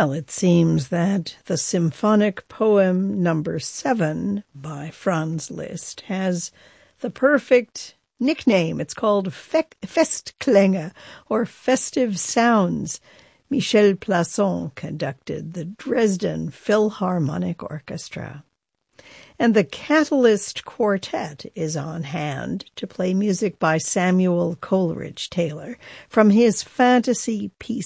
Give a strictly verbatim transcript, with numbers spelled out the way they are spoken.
Well, it seems that the symphonic poem number seven by Franz Liszt has the perfect nickname. It's called Fe- Festklänge, or Festive Sounds. Michel Plasson conducted the Dresden Philharmonic Orchestra. And the Catalyst Quartet is on hand to play music by Samuel Coleridge Taylor from his fantasy piece